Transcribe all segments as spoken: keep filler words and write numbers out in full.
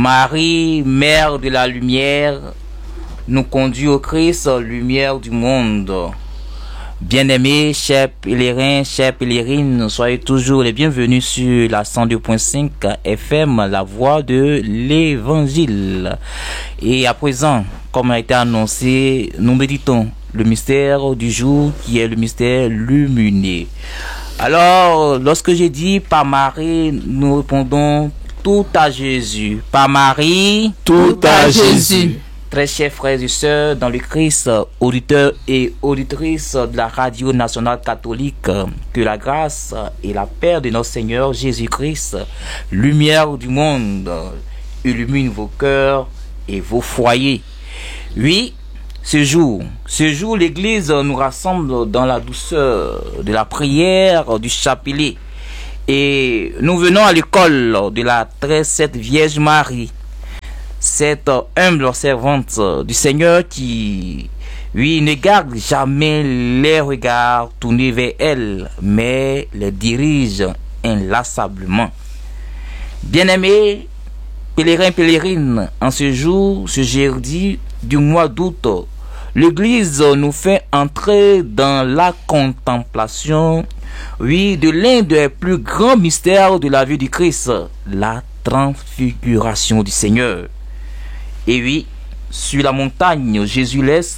Marie, mère de la lumière, nous conduit au Christ, lumière du monde. Bien-aimés, chers pèlerins, chères pèlerines, soyez toujours les bienvenus sur la cent deux point cinq F M, la voix de l'évangile. Et à présent, comme a été annoncé, nous méditons le mystère du jour qui est le mystère lumineux. Alors, lorsque j'ai dit par Marie, nous répondons tout à Jésus. Par Marie, tout à Jésus. Très chers frères et sœurs dans le Christ, auditeurs et auditrices de la Radio Nationale Catholique, que la grâce et la paix de notre Seigneur Jésus-Christ, lumière du monde, illumine vos cœurs et vos foyers. Oui, ce jour, ce jour, l'Église nous rassemble dans la douceur de la prière du chapelet. Et nous venons à l'école de la très sainte Vierge Marie, cette humble servante du Seigneur qui, oui, ne garde jamais les regards tournés vers elle, mais les dirige inlassablement. Bien-aimés, pèlerins, pèlerines, en ce jour, ce jeudi du mois d'août, l'Église nous fait entrer dans la contemplation, oui, de l'un des plus grands mystères de la vie du Christ, la transfiguration du Seigneur. Et oui, sur la montagne, Jésus laisse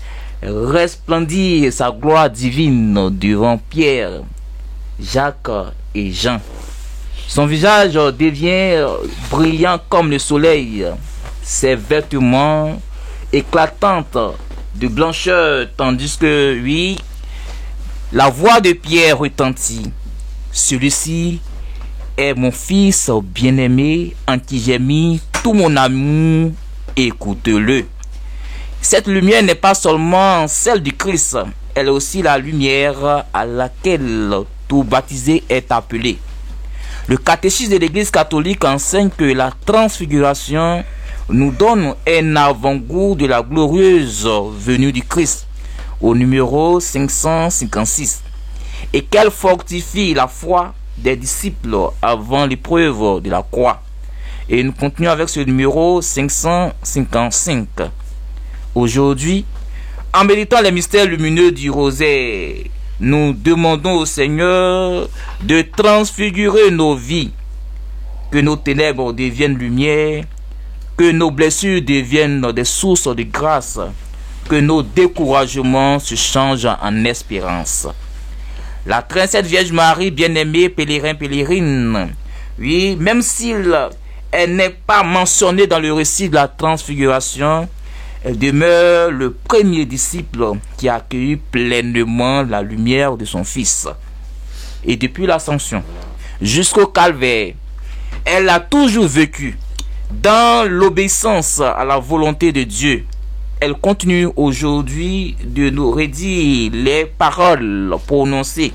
resplendir sa gloire divine devant Pierre, Jacques et Jean. Son visage devient brillant comme le soleil, ses vêtements éclatantes de blancheur, tandis que, oui, la voix de Pierre retentit. Celui-ci est mon fils bien-aimé en qui j'ai mis tout mon amour, écoute-le. Cette lumière n'est pas seulement celle du Christ, elle est aussi la lumière à laquelle tout baptisé est appelé. Le catéchisme de l'Église catholique enseigne que la transfiguration nous donne un avant-goût de la glorieuse venue du Christ, au numéro cinq cent cinquante-six, et qu'elle fortifie la foi des disciples avant l'épreuve de la croix. Et nous continuons avec ce numéro cinq cent cinquante-cinq. Aujourd'hui, en méditant les mystères lumineux du rosaire, nous demandons au Seigneur de transfigurer nos vies, que nos ténèbres deviennent lumière, que nos blessures deviennent des sources de grâce, que nos découragements se changent en espérance. La très sainte Vierge Marie, bien-aimée, pèlerin, pèlerine, oui, même s'il elle n'est pas mentionnée dans le récit de la transfiguration, elle demeure le premier disciple qui a accueilli pleinement la lumière de son Fils. Et depuis l'ascension jusqu'au calvaire, elle a toujours vécu dans l'obéissance à la volonté de Dieu. Elle continue aujourd'hui de nous redire les paroles prononcées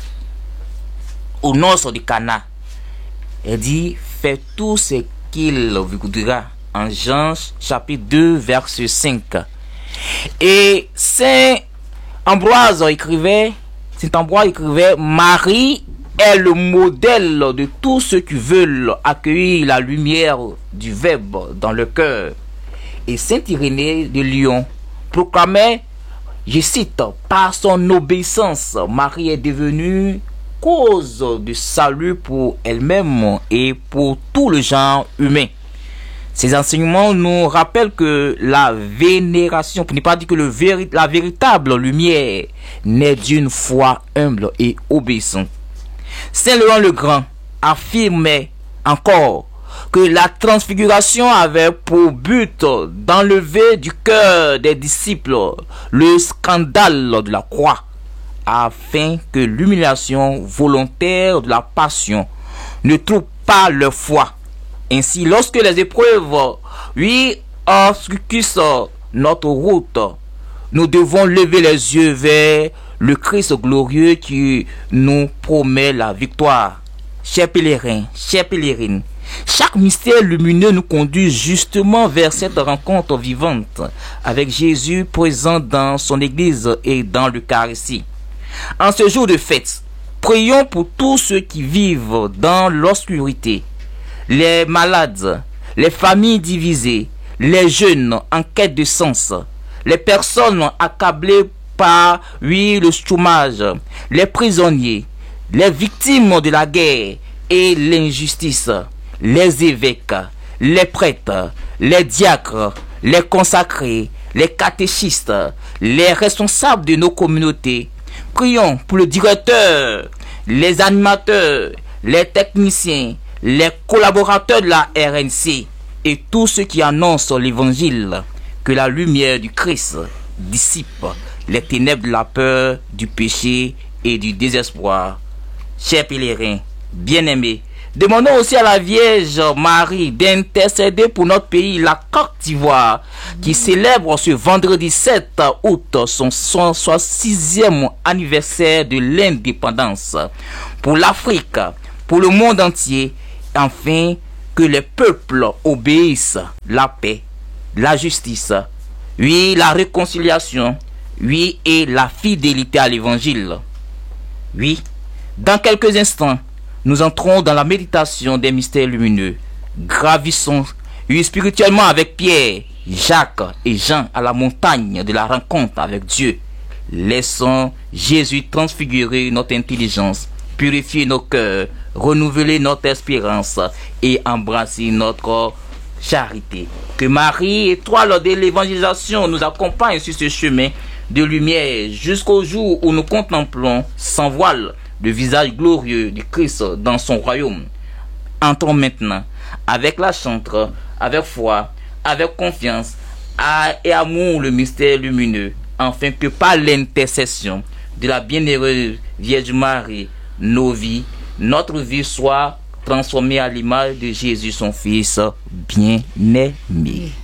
au noces de Cana. Elle dit: fais tout ce qu'il vous voudra, en Jean chapitre deux verset cinq. Et Saint Ambroise écrivait, Saint Ambroise écrivait: Marie est le modèle de tous ceux qui veulent accueillir la lumière du Verbe dans le cœur. Et Saint Irénée de Lyon proclamait, je cite: par son obéissance, Marie est devenue cause de salut pour elle-même et pour tout le genre humain. Ces enseignements nous rappellent que la vénération, pour ne pas dire que le véri- la véritable lumière, naît d'une foi humble et obéissante. Saint Laurent le Grand affirmait encore que la transfiguration avait pour but d'enlever du cœur des disciples le scandale de la croix, afin que l'humiliation volontaire de la passion ne trouve pas leur foi. Ainsi, lorsque les épreuves, oui, obscurcissent notre route, nous devons lever les yeux vers le Christ glorieux qui nous promet la victoire. Chers pèlerins, chères pèlerines, chaque mystère lumineux nous conduit justement vers cette rencontre vivante avec Jésus présent dans son Église et dans l'Eucharistie. En ce jour de fête, prions pour tous ceux qui vivent dans l'obscurité, les malades, les familles divisées, les jeunes en quête de sens, les personnes accablées par, oui, le chômage, les prisonniers, les victimes de la guerre et l'injustice, les évêques, les prêtres, les diacres, les consacrés, les catéchistes, les responsables de nos communautés. Prions pour le directeur, les animateurs, les techniciens, les collaborateurs de la R N C et tous ceux qui annoncent l'évangile, que la lumière du Christ dissipe les ténèbres de la peur, du péché et du désespoir. Chers pèlerins, bien-aimés, demandons aussi à la Vierge Marie d'intercéder pour notre pays, la Côte d'Ivoire, qui célèbre ce vendredi sept août son soixante-sixième anniversaire de l'indépendance. Pour l'Afrique, pour le monde entier, enfin, que les peuples obéissent la paix, la justice, oui, la réconciliation, oui, et la fidélité à l'évangile. Oui, dans quelques instants, nous entrons dans la méditation des mystères lumineux. Gravissons, oui, spirituellement avec Pierre, Jacques et Jean à la montagne de la rencontre avec Dieu. Laissons Jésus transfigurer notre intelligence, purifier nos cœurs, renouveler notre espérance et embrasser notre charité. Que Marie, étoile de l'évangélisation, nous accompagne sur ce chemin de lumière jusqu'au jour où nous contemplons sans voile le visage glorieux du Christ dans son royaume. Entrons maintenant avec la chantre, avec foi, avec confiance et amour le mystère lumineux, afin que par l'intercession de la bienheureuse Vierge Marie, nos vies, notre vie soit transformée à l'image de Jésus, son Fils bien-aimé.